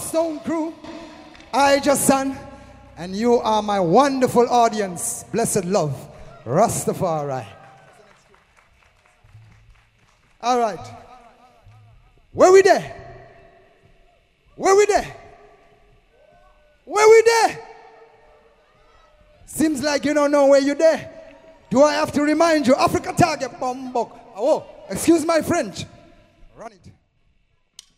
Stone Crew, I Just Son, and you are my wonderful audience. Blessed love, Rastafari. All right. Where we there? Where we there? Where we there? Seems like you don't know where you're there. Do I have to remind you? Africa Target, Bombok. Oh, excuse my French. Run it.